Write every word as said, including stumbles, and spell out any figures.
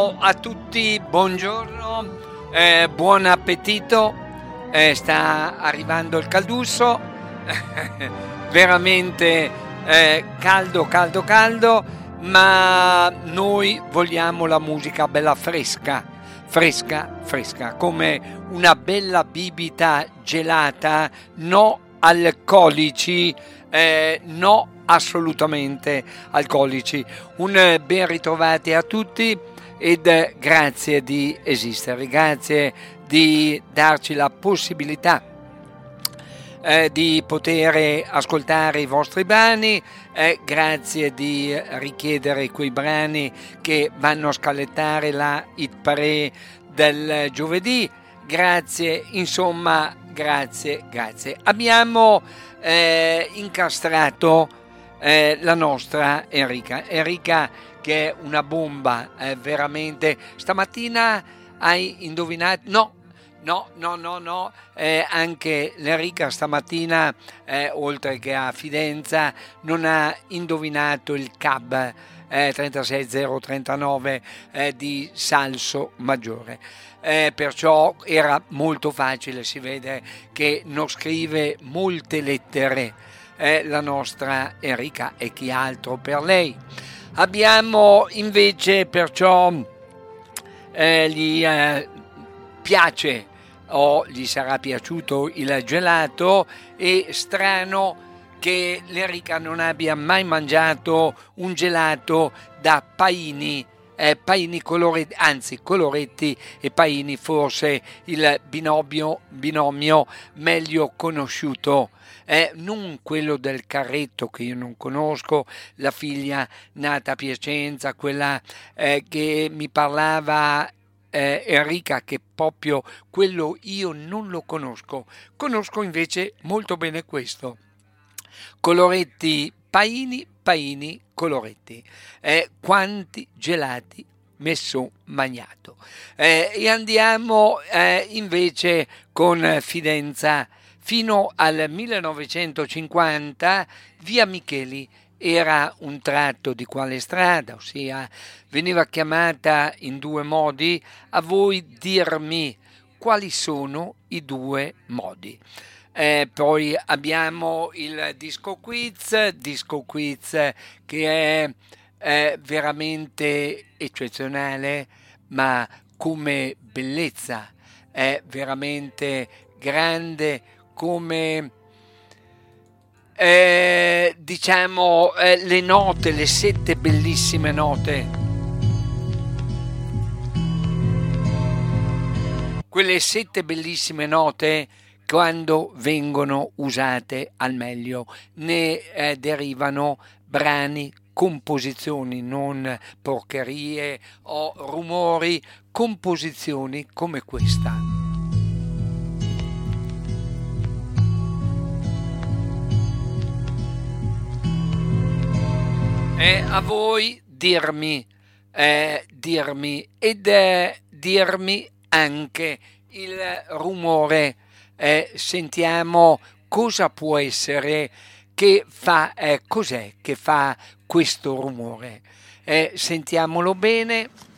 A tutti, buongiorno, eh, buon appetito, eh, sta arrivando il caldusso, veramente eh, caldo, caldo, caldo, ma noi vogliamo la musica bella fresca, fresca, fresca, come una bella bibita gelata, no alcolici, eh, no assolutamente alcolici. Un eh, ben ritrovati a tutti. Ed eh, grazie di esistere, grazie di darci la possibilità eh, di poter ascoltare i vostri brani, eh, grazie di richiedere quei brani che vanno a scalettare la hit parade del giovedì, grazie, insomma, grazie, grazie. Abbiamo eh, incastrato eh, la nostra Enrica, Enrica che è una bomba, eh, veramente. Stamattina hai indovinato? No, no, no, no, no. Eh, anche l'Enrica stamattina, eh, oltre che a Fidenza, non ha indovinato il C A B eh, trentasei zero trentanove eh, di Salso Maggiore. Eh, perciò era molto facile, si vede che non scrive molte lettere eh, la nostra Enrica, e chi altro per lei. Abbiamo invece, perciò eh, gli eh, piace o gli sarà piaciuto il gelato, e strano che l'Enrica non abbia mai mangiato un gelato da Paini, eh, Paini Coloretti, anzi Coloretti e Paini, forse il binomio, binomio meglio conosciuto. Eh, non quello del carretto che io non conosco, la figlia nata a Piacenza, quella eh, che mi parlava eh, Enrica, che proprio quello io non lo conosco. Conosco invece molto bene questo. Coloretti Paini, Paini Coloretti. Eh, quanti gelati messo magnato. Eh, e andiamo eh, invece con Fidenza. Fino al millenovecentocinquanta via Micheli era un tratto di quale strada, ossia veniva chiamata in due modi. A voi dirmi quali sono i due modi. Eh, poi abbiamo il disco quiz, disco quiz che è eh, veramente eccezionale, ma come bellezza è veramente grande, come eh, diciamo eh, le note, le sette bellissime note, quelle sette bellissime note quando vengono usate al meglio, ne eh, derivano brani, composizioni, non porcherie o rumori, composizioni come questa. Eh, a voi dirmi, eh, dirmi ed eh, dirmi anche il rumore. Eh, sentiamo cosa può essere che fa, eh, cos'è che fa questo rumore. Eh, sentiamolo bene.